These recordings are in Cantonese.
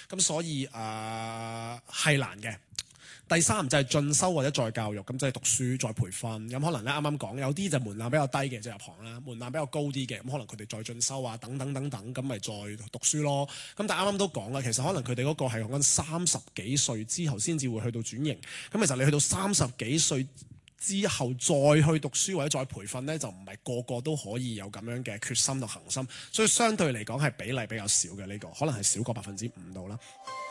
咁所以係難嘅。第三就係進修或者再教育，咁即係讀書再培訓。咁可能咧啱啱講有啲就門檻比較低嘅就入行啦，門檻比較高啲嘅咁可能佢哋再進修啊等等等等，咁咪再讀書咯。咁但係啱啱都講啦，其實可能佢哋嗰個係講緊30幾歲之後先至會去到轉型。咁其實你去到30幾歲之後再去讀書或者再培訓呢，就唔係個個都可以有咁樣嘅決心同恒心，所以相對嚟講係比例比較少嘅呢個，可能係少過5%度啦。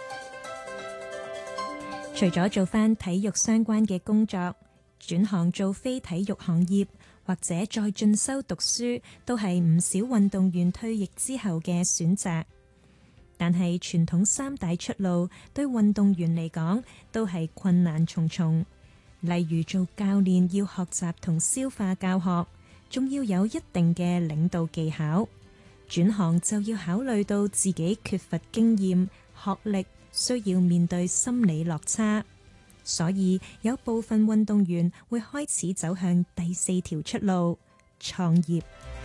除咗做返體育相關嘅工作，轉行做非體育行業或者再進修讀書，都係唔少運動員退役之後嘅選擇。但係傳統3大出路對運動員嚟講都係困難重重。例如做教練要學習同消化教學，仲要有一定嘅領導技巧。轉行就要考慮到自己缺乏經驗、學歷，需要面對心理落差，所以有部分運動員會開始走向第4條出路——創業。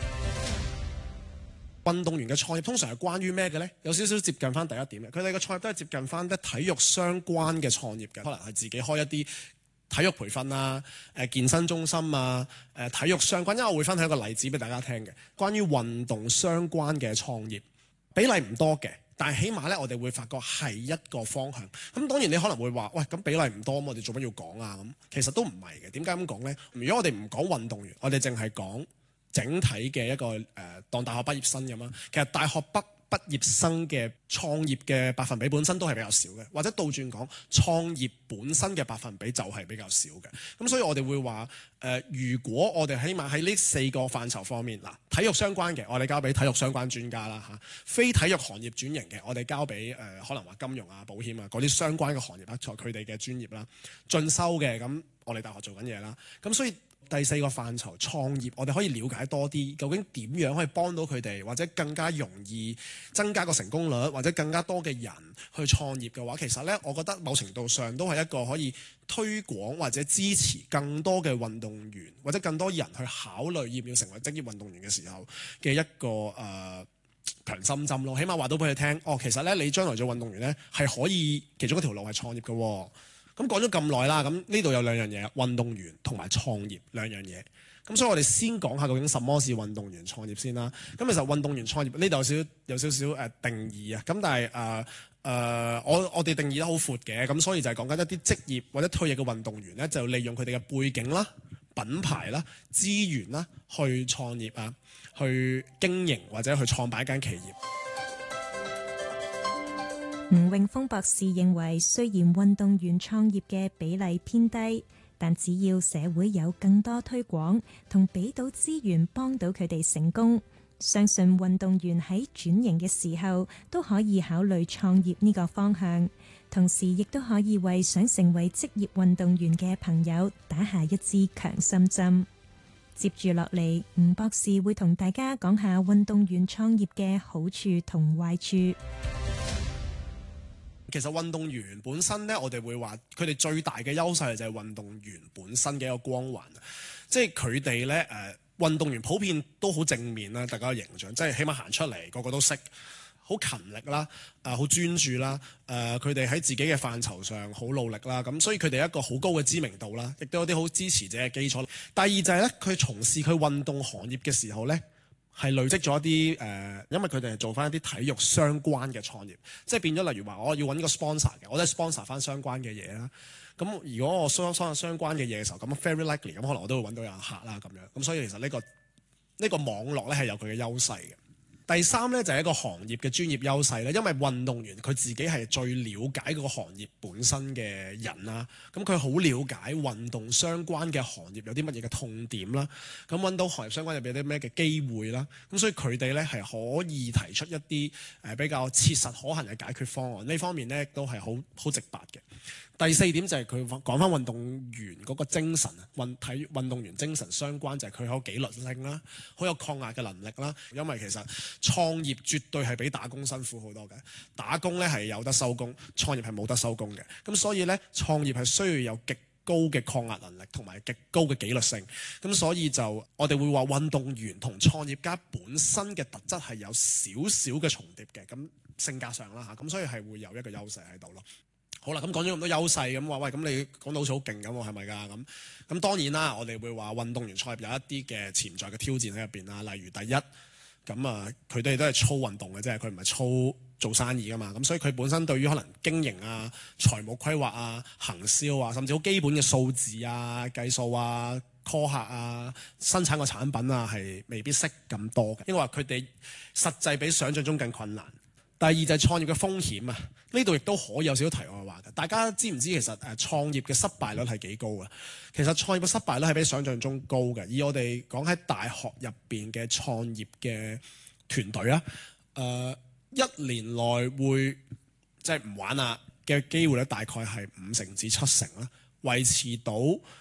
運動員嘅創業通常係關於咩嘅呢？有少少接近翻第一點嘅，佢哋嘅創業都係接近翻體育相關嘅創業嘅，可能係自己開一啲體育培訓啊、健身中心啊、體育相關。因為我會分享一個例子俾大家聽嘅，關於運動相關嘅創業，比例唔多嘅。但係起碼咧，我哋會發覺係一個方向。咁當然你可能會話，喂，咁比例唔多，咁我哋做乜要講啊？咁其實都唔係嘅。點解咁講呢？如果我哋唔講運動員，我哋淨係講整體嘅一個當大學畢業生咁啦。其實大學畢業生嘅創業嘅百分比本身都係比較少嘅，或者倒轉講，創業本身嘅百分比就係比較少嘅。咁所以我哋會話如果我哋起碼喺呢4個範疇方面，嗱，體育相關嘅我哋交俾體育相關專家啦嚇，非體育行業轉型嘅我哋交俾可能話金融啊、保險啊嗰啲相關嘅行業啦，在佢哋嘅專業啦。進修嘅咁我哋大學做緊嘢啦，咁所以第4個範疇創業，我哋可以了解多啲，究竟點樣可以幫到佢哋，或者更加容易增加個成功率，或者更加多嘅人去創業嘅話，其實呢，我覺得某程度上都係一個可以推廣或者支持更多嘅運動員，或者更多人去考慮要唔要成為職業運動員嘅時候嘅一個強心針咯。起碼話到俾佢聽，其實呢，你將來做運動員呢，係可以其中一條路係創業嘅喎。咁講咗咁耐啦，咁呢度有2樣嘢，運動員同埋創業2樣嘢。咁所以我哋先講下究竟什麼是運動員創業先啦。咁其實運動員創業呢度有少少定義啊。咁但係我哋定義得好闊嘅。咁所以就係講緊一啲職業或者退役嘅運動員咧，就利用佢哋嘅背景啦、品牌啦、資源啦，去創業啊，去經營或者去創辦一間企業。 吳永峰博士認為，雖然運動員創業嘅比例偏低，但只要社會有更多推廣同俾到資源幫到佢哋成功，相信運動員喺轉型嘅時候都可以考慮創業呢個方向，同時亦都可以為想成為職業運動員嘅朋友打下一支強心針。接住落嚟，吳博士會同大家講下運動員創業嘅好處同壞處。 其實運動員本身呢，我哋會話佢哋最大嘅優勢就係運動員本身嘅一個光環，即係佢哋呢，運動員普遍都好正面啦，大家嘅形象，即係起碼行出嚟個個都識，好勤力啦，好專注啦，佢哋喺自己嘅範疇上好努力啦，咁所以佢哋一個好高嘅知名度啦，亦都有啲好支持者嘅基礎。第二就係呢，佢從事佢運動行業嘅時候呢，係累積咗一啲因為佢哋係做翻一啲體育相關嘅創業，即係變咗例如話我要揾個 sponsor 嘅，我都係 sponsor 翻相關嘅嘢啦。咁如果我 sponsor 相關嘅嘢嘅時候，咁 very likely 咁可能我都會揾到有客啦咁樣。咁所以其實呢個網絡咧係有佢嘅優勢嘅。第三咧就係一個行業嘅專業優勢咧，因為運動員佢自己係最了解個行業本身嘅人啦，咁佢好了解運動相關嘅行業有啲乜嘢嘅痛點啦，咁揾到行業相關入邊有啲咩嘅機會啦，咁所以佢哋咧係可以提出一啲比較切實可行嘅解決方案，呢方面咧都係好直白嘅。第四點就係佢講翻運動員嗰個精神啊，運動員精神相關就係佢好有紀律性啦，好有抗壓嘅能力啦。因為其實創業絕對係比打工辛苦好多嘅，打工咧係有得收工，創業係冇得收工嘅。咁所以咧創業係需要有極高高嘅抗壓能力同埋極高嘅紀律性。咁所以就我哋會話運動員同創業家本身嘅特質係有少少嘅重疊嘅，咁性格上啦嚇，咁所以係會有一個優勢喺度咯。好啦，咁講咗咁多優勢，咁話喂，咁你講到好似好勁咁喎，係咪㗎？咁當然啦，我哋會話運動員創業有一啲嘅潛在嘅挑戰喺入邊啦。例如第一，咁佢哋都係操運動嘅啫，佢唔係操做生意㗎嘛。咁所以佢本身對於可能經營啊、財務規劃啊、行銷啊，甚至好基本嘅數字啊、計數啊、call 客啊、生產個產品啊，係未必識咁多嘅，因為話佢哋實際比想像中更困難。第二就係創業嘅風險啊，呢度亦都可以有少少題外話嘅。大家知唔知其實創業嘅失敗率係幾高啊？其實創業嘅失敗率係比想像中高嘅。以我哋講喺大學入邊嘅創業嘅團隊啊，一年內會即係唔玩啦嘅機會咧，大概係5成至7成啦。維持到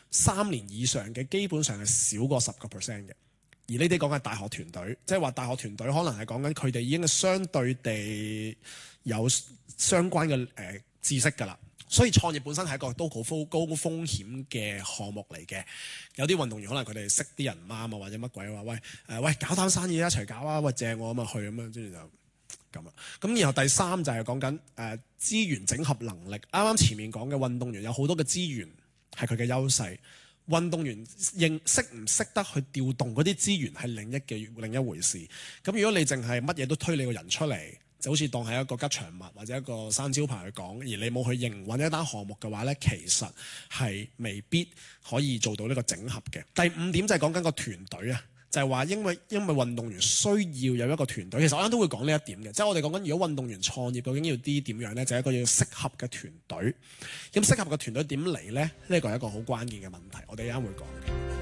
3年以上嘅，基本上係少過10%嘅。而呢啲講緊大學團隊，即係話大學團隊可能係講緊佢哋已經係相對地有相關嘅知識㗎啦。所以創業本身係一個都好高風險嘅項目嚟嘅。有啲運動員可能佢哋識啲人唔啱啊，或者乜鬼話喂搞單生意一齊搞啊，喂正我咁啊去咁樣，跟住就咁啊。咁然後第三就係講緊資源整合能力。啱啱前面講嘅運動員有好多嘅資源係佢嘅優勢。運動員識唔識得去調動嗰啲資源係另一回事。咁如果你淨係乜嘢都推你個人出嚟，就好似當係一個吉祥物或者一個生招牌去講，而你冇去營運一單項目嘅話呢，其實係未必可以做到呢個整合嘅。第5點就係講緊個團隊啊，就係話因為運動員需要有一個團隊。其實我啱都會講呢一點嘅，即係我哋講緊如果運動員創業究竟要啲點樣呢？就係一個要適合嘅團隊。咁適合嘅團隊點嚟呢？呢個係一個好關鍵嘅問題，我哋啱會講嘅。